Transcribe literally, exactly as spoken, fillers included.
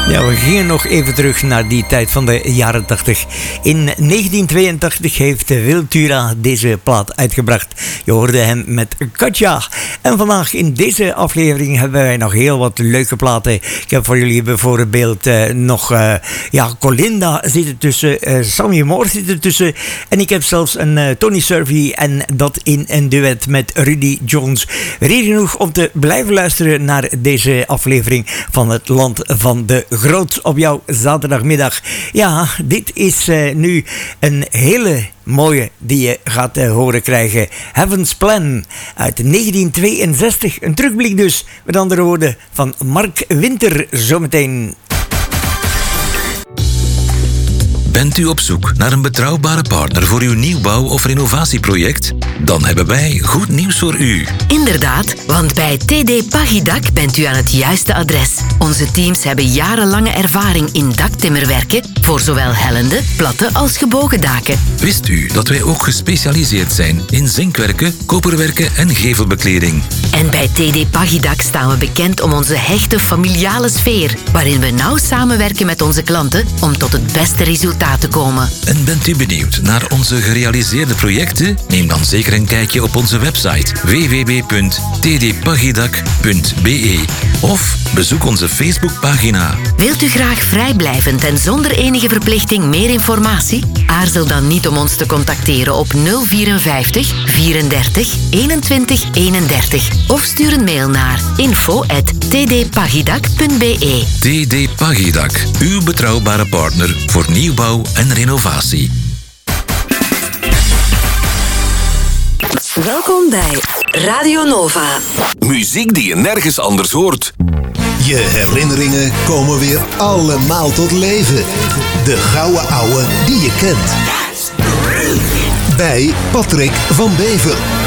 Ja, we gingen nog even terug naar die tijd van de jaren tachtig. In negentien tweeëntachtig heeft Wiltura deze plaat uitgebracht. Je hoorde hem met Katja. En vandaag in deze aflevering hebben wij nog heel wat leuke platen. Ik heb voor jullie bijvoorbeeld uh, nog uh, ja, Colinda zit er tussen, uh, Sammy Moore zit er tussen. En ik heb zelfs een uh, Tony Survey en dat in een duet met Rudy Jones. Reden genoeg om te blijven luisteren naar deze aflevering van het Land van de Groot op jouw zaterdagmiddag. Ja, dit is uh, nu een hele mooie die je gaat uh, horen krijgen. Heaven's Plan uit negentien tweeënzestig. Een terugblik dus, met andere woorden, van Mark Winter zometeen. Bent u op zoek naar een betrouwbare partner voor uw nieuwbouw- of renovatieproject? Dan hebben wij goed nieuws voor u. Inderdaad, want bij T D Pagidak bent u aan het juiste adres. Onze teams hebben jarenlange ervaring in daktimmerwerken voor zowel hellende, platte als gebogen daken. Wist u dat wij ook gespecialiseerd zijn in zinkwerken, koperwerken en gevelbekleding? En bij T D Pagidak staan we bekend om onze hechte familiale sfeer, waarin we nauw samenwerken met onze klanten om tot het beste resultaat te komen. En bent u benieuwd naar onze gerealiseerde projecten? Neem dan zeker een kijkje op onze website w w w punt t d pagidak punt b e of bezoek onze Facebookpagina. Wilt u graag vrijblijvend en zonder enige verplichting meer informatie? Aarzel dan niet om ons te contacteren op nul vierenvijftig vierendertig eenentwintig eenendertig of stuur een mail naar info at t d pagidak punt b e. T D Pagidak, uw betrouwbare partner voor nieuwbouw en renovatie. Welkom bij Radio Nova. Muziek die je nergens anders hoort. Je herinneringen komen weer allemaal tot leven. De gouden ouwe die je kent. Bij Patrick van Bever.